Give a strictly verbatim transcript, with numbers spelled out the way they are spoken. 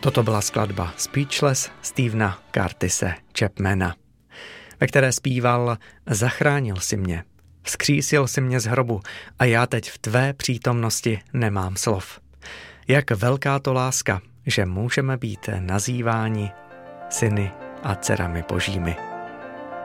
Toto byla skladba Speechless Stevena Curtise Chapmana, ve které zpíval: Zachránil si mě, vzkřísil si mě z hrobu a já teď v tvé přítomnosti nemám slov. Jak velká to láska, že můžeme být nazýváni syny a dcerami božími.